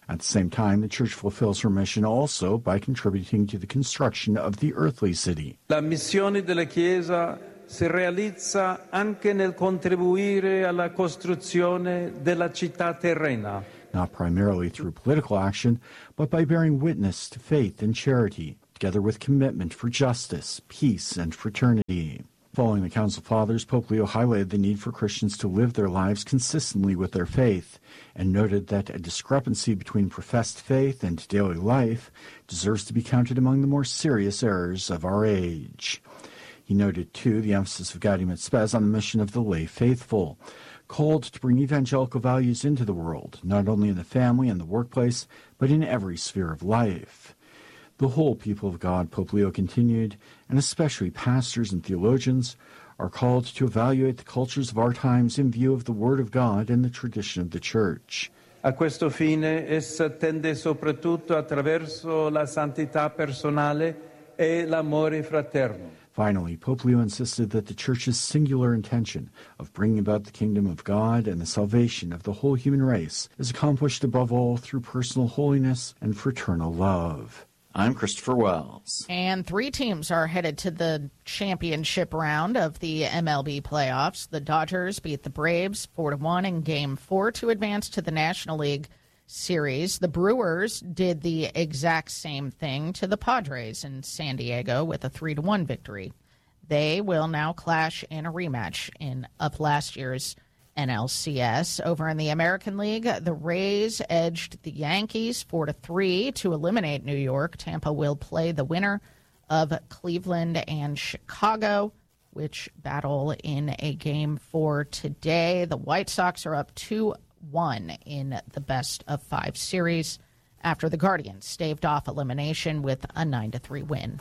S8: At the same time, the church fulfills her mission also by contributing to the construction of the earthly city.
S9: La missione della Chiesa si realizza anche nel contribuire alla costruzione della città terrena.
S8: Not primarily through political action, but by bearing witness to faith and charity, together with commitment for justice, peace, and fraternity. Following the Council Fathers, Pope Leo highlighted the need for Christians to live their lives consistently with their faith, and noted that a discrepancy between professed faith and daily life deserves to be counted among the more serious errors of our age. He noted, too, the emphasis of Gaudium et Spes on the mission of the lay faithful, called to bring evangelical values into the world, not only in the family and the workplace, but in every sphere of life. The whole people of God, Pope Leo continued, and especially pastors and theologians, are called to evaluate the cultures of our times in view of the Word of God and the tradition of the Church.
S9: A questo fine essa tende soprattutto attraverso la santità personale e l'amore fraterno.
S8: Finally, Pope Leo insisted that the Church's singular intention of bringing about the kingdom of God and the salvation of the whole human race is accomplished above all through personal holiness and fraternal love. I'm Christopher Wells.
S1: And three teams are headed to the championship round of the M L B playoffs. The Dodgers beat the Braves four to one in Game four to advance to the National League Series. The Brewers did the exact same thing to the Padres in San Diego with a three to one victory. They will now clash in a rematch in of last year's N L C S. Over in the American League, the Rays edged the Yankees four to three to eliminate New York. Tampa will play the winner of Cleveland and Chicago, which battle in a game four today. The White Sox are up two one in the best of five series after the Guardians staved off elimination with a nine to three win.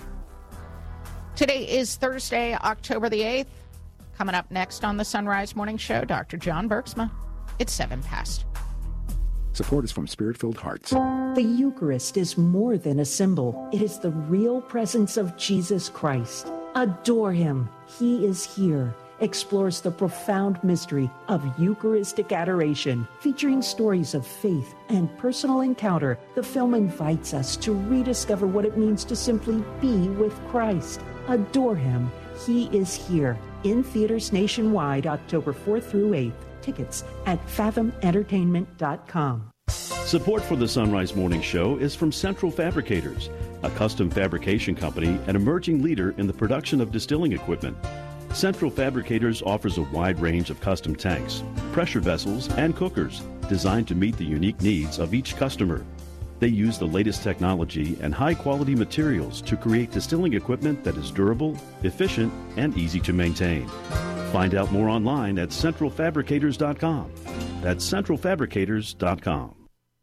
S1: Today is Thursday, October the eighth. Coming up next on the Sunrise Morning Show, Doctor John Bergsma. It's seven past.
S13: Support is from Spirit-Filled Hearts.
S14: The Eucharist is more than a symbol. It is the real presence of Jesus Christ. Adore him. He is here. Explores the profound mystery of Eucharistic adoration. Featuring stories of faith and personal encounter, the film invites us to rediscover what it means to simply be with Christ. Adore him. He is here. In theaters nationwide, October fourth through eighth. Tickets at fathom entertainment dot com.
S15: Support for the Sunrise Morning Show is from Central Fabricators, a custom fabrication company and emerging leader in the production of distilling equipment. Central Fabricators offers a wide range of custom tanks, pressure vessels, and cookers designed to meet the unique needs of each customer. They use the latest technology and high-quality materials to create distilling equipment that is durable, efficient, and easy to maintain. Find out more online at central fabricators dot com. That's central fabricators dot com.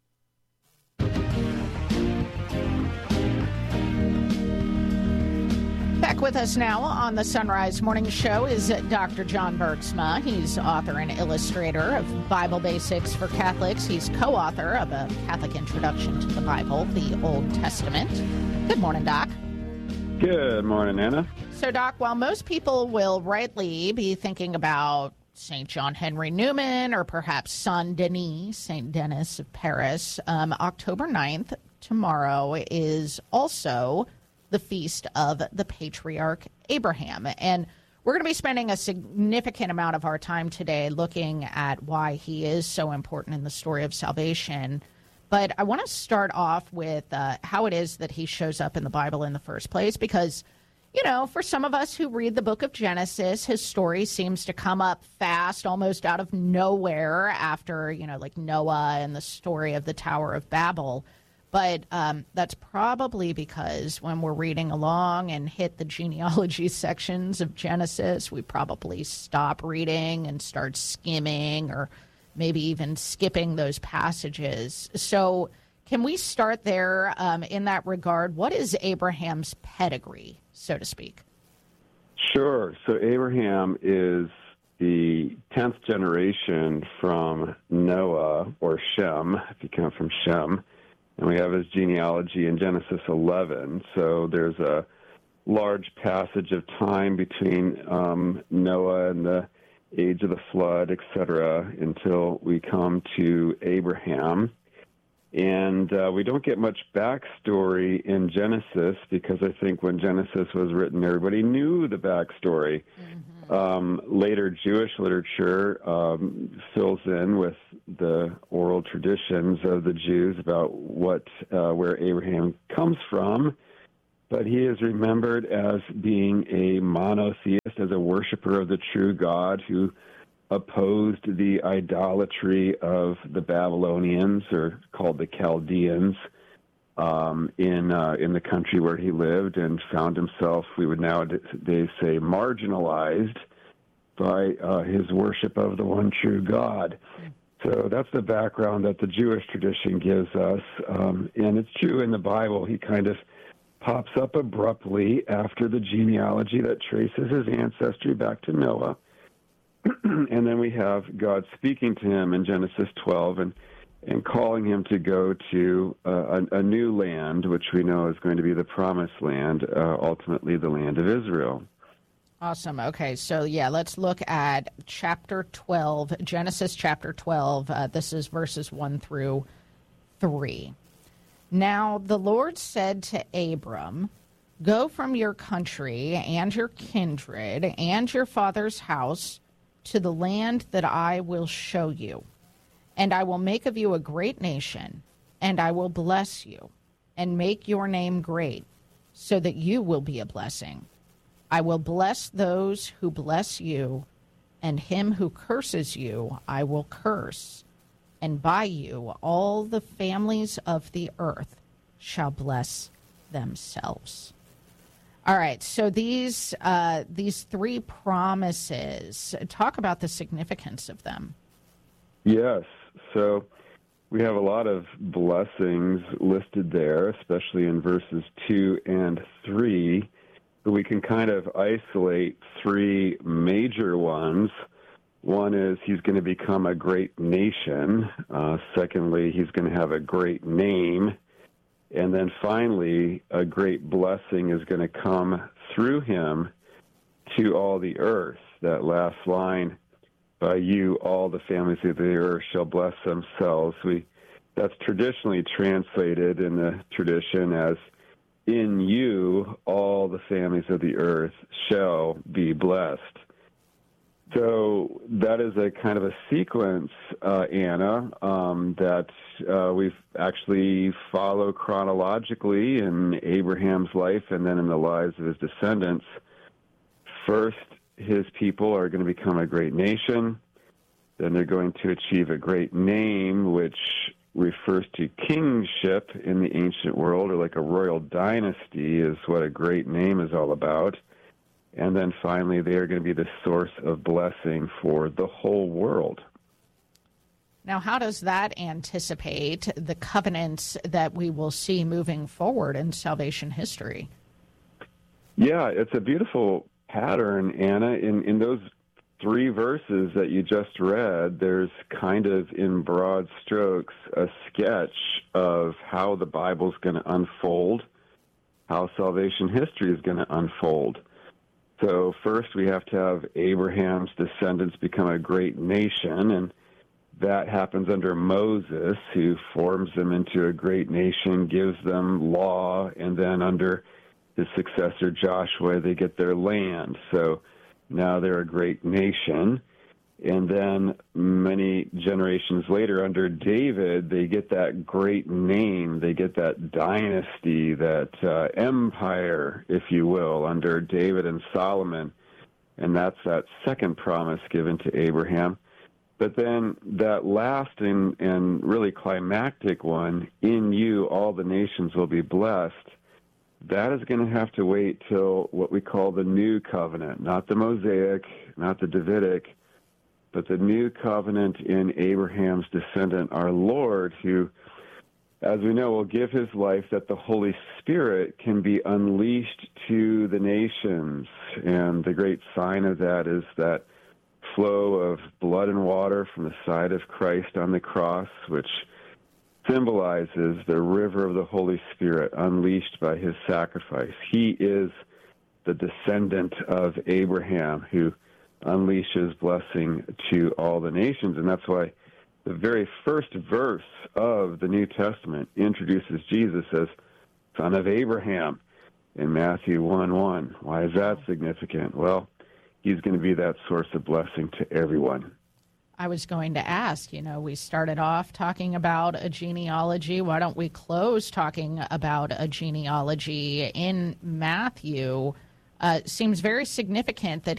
S1: Back with us now on the Sunrise Morning Show is Doctor John Bergsma. He's author and illustrator of Bible Basics for Catholics. He's co-author of A Catholic Introduction to the Bible, the Old Testament. Good morning, Doc.
S3: Good morning, Anna.
S1: So, Doc, while most people will rightly be thinking about Saint John Henry Newman or perhaps Saint Denis, Saint Denis of Paris, um, October ninth, tomorrow, is also the feast of the patriarch Abraham. And we're going to be spending a significant amount of our time today looking at why he is so important in the story of salvation. But I want to start off with uh, how it is that he shows up in the Bible in the first place, because, you know, for some of us who read the book of Genesis, his story seems to come up fast, almost out of nowhere after, you know, like Noah and the story of the Tower of Babel. But um, that's probably because when we're reading along and hit the genealogy sections of Genesis, we probably stop reading and start skimming or maybe even skipping those passages. So can we start there um, in that regard? What is Abraham's pedigree, so to speak?
S3: Sure. So Abraham is the tenth generation from Noah, or Shem, if you count from Shem. And we have his genealogy in Genesis eleven. So there's a large passage of time between um, Noah and the age of the flood, et cetera, until we come to Abraham. And uh, we don't get much backstory in Genesis because I think when Genesis was written, everybody knew the backstory. Mm-hmm. Um, later Jewish literature um, fills in with the oral traditions of the Jews about what uh, where Abraham comes from. But he is remembered as being a monotheist, as a worshiper of the true God who opposed the idolatry of the Babylonians, or called the Chaldeans, um, in uh, in the country where he lived, and found himself, we would nowadays say, marginalized by uh, his worship of the one true God. So that's the background that the Jewish tradition gives us, um, and it's true in the Bible. He kind of pops up abruptly after the genealogy that traces his ancestry back to Noah. And then we have God speaking to him in Genesis twelve and, and calling him to go to uh, a, a new land, which we know is going to be the promised land, uh, ultimately the land of Israel.
S1: Awesome. Okay, so yeah, let's look at chapter twelve, Genesis chapter twelve. Uh, this is verses one through three. Now the Lord said to Abram, "Go from your country and your kindred and your father's house to the land that I will show you. And I will make of you a great nation, and I will bless you, and make your name great, so that you will be a blessing. I will bless those who bless you, and him who curses you I will curse. And by you all the families of the earth shall bless themselves." All right, so these uh, these three promises, talk about the significance of them.
S3: Yes, so we have a lot of blessings listed there, especially in verses two and three, but we can kind of isolate three major ones. One is he's going to become a great nation. Uh, secondly, he's going to have a great name. And then finally, a great blessing is going to come through him to all the earth. That last line, by you, all the families of the earth shall bless themselves. We, that's traditionally translated in the tradition as, in you, all the families of the earth shall be blessed. So that is a kind of a sequence, uh, Anna, um, that uh, we've actually follow chronologically in Abraham's life and then in the lives of his descendants. First, his people are going to become a great nation. Then they're going to achieve a great name, which refers to kingship in the ancient world, or like a royal dynasty is what a great name is all about. And then finally, they are going to be the source of blessing for the whole world.
S1: Now, how does that anticipate the covenants that we will see moving forward in salvation history?
S3: Yeah, it's a beautiful pattern, Anna. In, in those three verses that you just read, there's kind of, in broad strokes, a sketch of how the Bible's going to unfold, how salvation history is going to unfold. So first we have to have Abraham's descendants become a great nation, and that happens under Moses, who forms them into a great nation, gives them law, and then under his successor Joshua, they get their land. So now they're a great nation. And then many generations later, under David, they get that great name. They get that dynasty, that uh, empire, if you will, under David and Solomon. And that's that second promise given to Abraham. But then that last and, and really climactic one, in you all the nations will be blessed, that is going to have to wait till what we call the new covenant, not the Mosaic, not the Davidic, but the new covenant in Abraham's descendant, our Lord, who, as we know, will give his life that the Holy Spirit can be unleashed to the nations. And the great sign of that is that flow of blood and water from the side of Christ on the cross, which symbolizes the river of the Holy Spirit unleashed by his sacrifice. He is the descendant of Abraham who unleashes blessing to all the nations. And that's why the very first verse of the New Testament introduces Jesus as son of Abraham in Matthew one one. Why is that significant? Well, he's going to be that source of blessing to everyone.
S1: I was going to ask, you know, we started off talking about a genealogy. Why don't we close talking about a genealogy in Matthew? Uh, seems very significant that